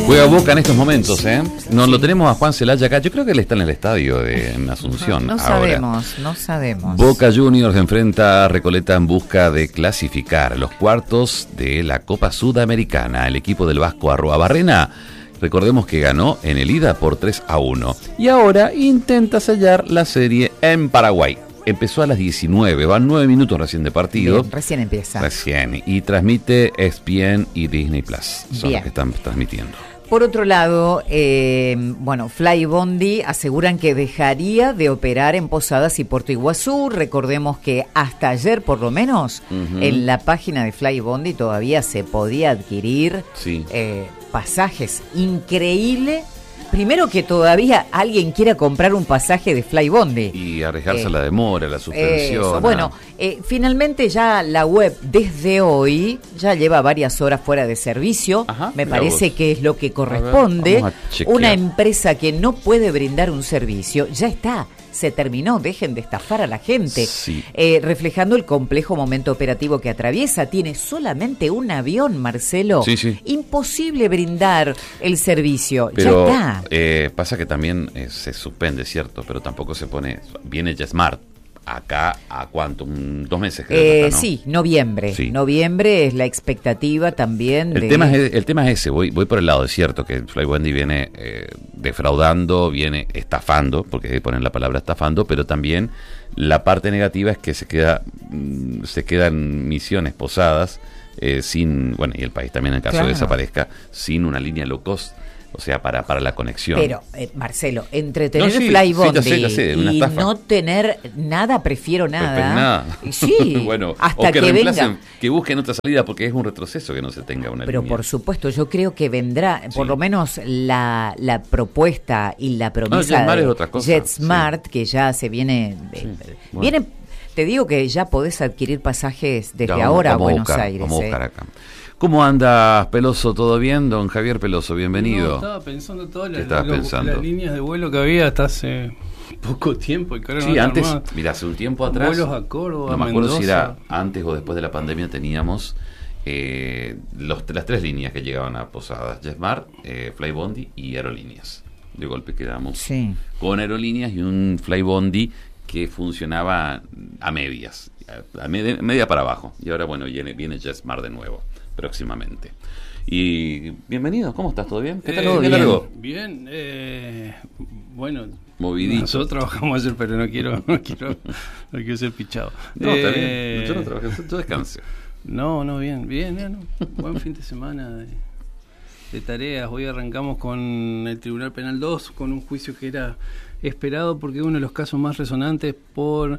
Juega Boca en estos momentos, ¿eh? No lo tenemos a Juan Celaya acá. Yo creo que él está en el estadio en Asunción. No sabemos. Boca Juniors enfrenta a Recoleta en busca de clasificar los cuartos de la Copa Sudamericana. El equipo del Vasco Arruabarrena, recordemos que ganó en el ida por 3-1. Y ahora intenta sellar la serie en Paraguay. Empezó a las 19, van 9 minutos recién de partido. Bien, recién empieza. Recién. Y transmite ESPN y Disney Plus. Son los que están transmitiendo. Por otro lado, Flybondi aseguran que dejaría de operar en Posadas y Puerto Iguazú. Recordemos que hasta ayer, por lo menos, en la página de Flybondi todavía se podía adquirir pasajes. Increíble. Primero que todavía alguien quiera comprar un pasaje de Flybondi. Y arriesgarse a la demora, la suspensión. Bueno, finalmente ya la web desde hoy ya lleva varias horas fuera de servicio. Ajá, me parece que es lo que corresponde. Una empresa que no puede brindar un servicio, ya está. Se terminó, dejen de estafar a la gente. Sí. Reflejando el complejo momento operativo que atraviesa. Tiene solamente un avión, Marcelo. Sí. Imposible brindar el servicio. Pero, ya está. Pasa que también se suspende, ¿cierto? Pero tampoco se pone... Viene JetSmart. Acá, ¿a cuánto? 2 meses creo. ¿No? Sí, noviembre. Sí. Noviembre es la expectativa también. El tema es ese, voy por el lado, es cierto que Flybondi viene defraudando, viene estafando, porque ponen la palabra estafando, pero también la parte negativa es que se quedan misiones Posadas sin, bueno, y el país también en caso de desaparezca, sin una línea low cost. O sea, para la conexión. Pero, Marcelo, entre tener Flybondi y no tener nada, prefiero nada. Sí, bueno, hasta o que venga. Que busquen otra salida, porque es un retroceso que no se tenga una Pero línea. por supuesto, yo creo que vendrá, por lo menos la propuesta y la promesa de JetSmart, que ya se viene... Viene, te digo que ya podés adquirir pasajes desde ahora a Buenos Aires. Vamos a buscar acá. ¿Cómo andas, Peloso? ¿Todo bien? Don Javier Peloso, bienvenido. No, estaba pensando todas las líneas de vuelo que había hasta hace poco tiempo. Y sí, antes, mira, hace un tiempo atrás, vuelos a Córdoba, no me acuerdo Mendoza. Si era antes o después de la pandemia, teníamos las 3 líneas que llegaban a Posadas: JetSmart, Flybondi y Aerolíneas. De golpe quedamos con Aerolíneas y un Flybondi que funcionaba a medias, media para abajo. Y ahora, bueno, viene JetSmart de nuevo próximamente. Y bienvenido, ¿cómo estás? ¿Todo bien? ¿Qué tal? ¿Qué largo? Bien, bueno, movidito. Nosotros trabajamos ayer, pero no quiero ser pichado. No, está bien. Yo no trabajé, yo descansé. No, bien. Buen fin de semana de tareas. Hoy arrancamos con el Tribunal Penal 2, con un juicio que era esperado porque es uno de los casos más resonantes por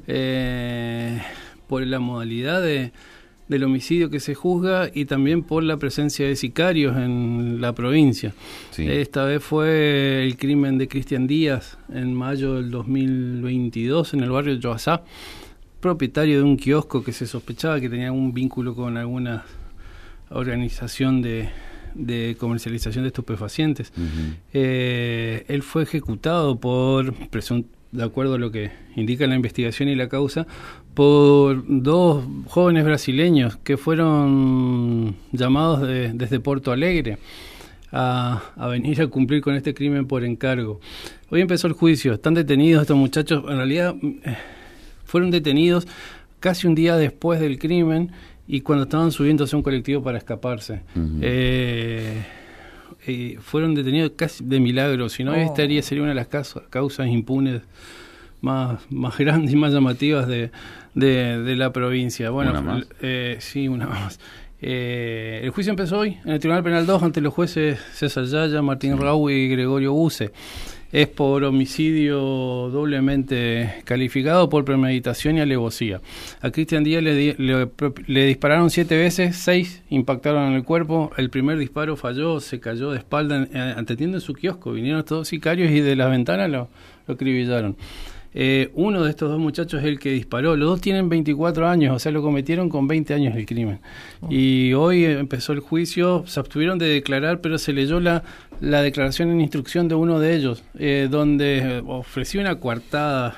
la modalidad del homicidio que se juzga y también por la presencia de sicarios en la provincia. Sí. Esta vez fue el crimen de Cristian Díaz en mayo del 2022 en el barrio Yoazá, propietario de un kiosco que se sospechaba que tenía algún vínculo con alguna organización de comercialización de estupefacientes. Él fue ejecutado de acuerdo a lo que indica la investigación y la causa, por 2 jóvenes brasileños que fueron llamados desde Porto Alegre a venir a cumplir con este crimen por encargo. Hoy empezó el juicio, están detenidos estos muchachos, en realidad fueron detenidos casi un día después del crimen y cuando estaban subiéndose a un colectivo para escaparse. Fueron detenidos casi de milagro, si no sería una de las causas impunes más grandes y más llamativas de la provincia. Bueno, ¿Una más? Sí, una más. El juicio empezó hoy en el Tribunal Penal 2 ante los jueces César Yaya, Martín Raúl y Gregorio Buse. Es por homicidio doblemente calificado por premeditación y alevosía. A Cristian Díaz le dispararon 7 veces, 6 impactaron en el cuerpo. El primer disparo falló, se cayó de espalda atendiendo en su kiosco. Vinieron todos sicarios y de las ventanas lo acribillaron. Uno de estos 2 muchachos es el que disparó. Los 2 tienen 24 años, o sea, lo cometieron con 20 años el crimen. Y hoy empezó el juicio, se abstuvieron de declarar, pero se leyó la declaración en instrucción de uno de ellos, donde ofreció una coartada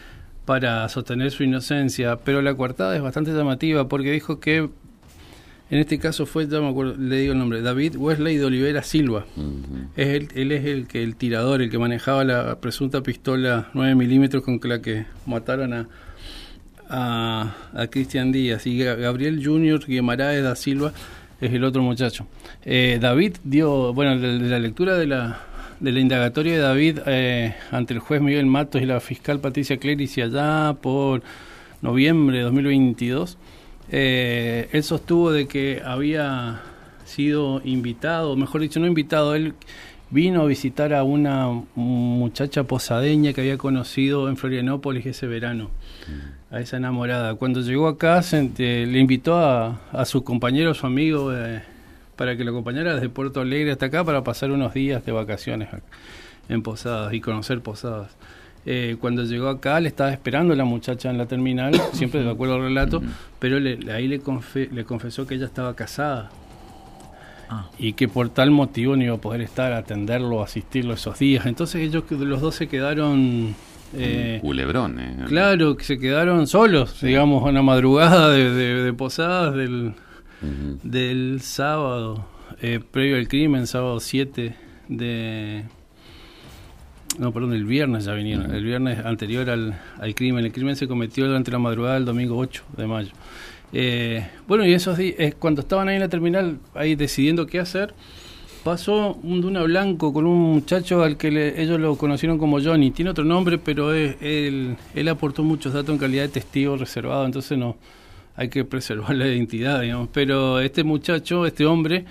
para sostener su inocencia, pero la coartada es bastante llamativa porque dijo que En este caso fue, ya me acuerdo, le digo el nombre, David Wesley de Oliveira Silva. Él es el tirador, el que manejaba la presunta pistola 9 milímetros con la que mataron a Cristian Díaz. Y Gabriel Junior Guimaraes da Silva es el otro muchacho. David dio, bueno, de la lectura de la indagatoria de David ante el juez Miguel Matos y la fiscal Patricia Clerici allá por noviembre de 2022, él sostuvo de que había sido invitado, mejor dicho, no invitado, él vino a visitar a una muchacha posadeña que había conocido en Florianópolis ese verano, a esa enamorada. Cuando llegó acá, le invitó a su compañero, a su amigo, para que lo acompañara desde Puerto Alegre hasta acá para pasar unos días de vacaciones en Posadas y conocer Posadas. Cuando llegó acá le estaba esperando la muchacha en la terminal, siempre de acuerdo al relato, pero ahí le confesó que ella estaba casada y que por tal motivo no iba a poder atenderlo, asistirlo esos días. Entonces ellos, los dos, se quedaron... culebrón, Claro, que se quedaron solos, digamos, a la madrugada de Posadas del sábado, previo al crimen, sábado 7 de... No, perdón, el viernes ya vinieron, el viernes anterior al crimen. El crimen se cometió durante la madrugada del domingo 8 de mayo. Bueno, y esos días, cuando estaban ahí en la terminal, ahí decidiendo qué hacer, pasó un Duna blanco con un muchacho al que ellos lo conocieron como Johnny. Tiene otro nombre, pero él aportó muchos datos en calidad de testigo reservado, entonces no hay que preservar la identidad, digamos. Pero este muchacho, este hombre,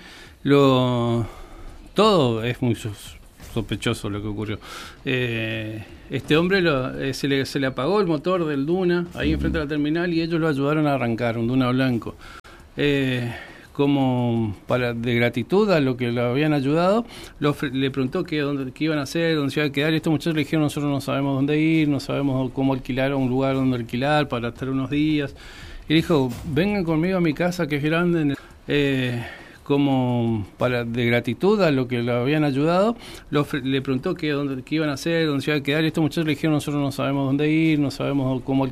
todo es muy sospechoso lo que ocurrió. Este hombre se le apagó el motor del Duna ahí enfrente de la terminal y ellos lo ayudaron a arrancar, un Duna blanco. Como de gratitud a lo que lo habían ayudado, le preguntó qué iban a hacer, dónde se iban a quedar, y estos muchachos le dijeron: nosotros no sabemos dónde ir, no sabemos cómo alquilar un lugar donde alquilar para estar unos días. Y dijo: vengan conmigo a mi casa, que es grande. Como de gratitud a lo que lo habían ayudado, le preguntó qué iban a hacer, dónde se iban a quedar, y estos muchachos le dijeron: nosotros no sabemos dónde ir, no sabemos cómo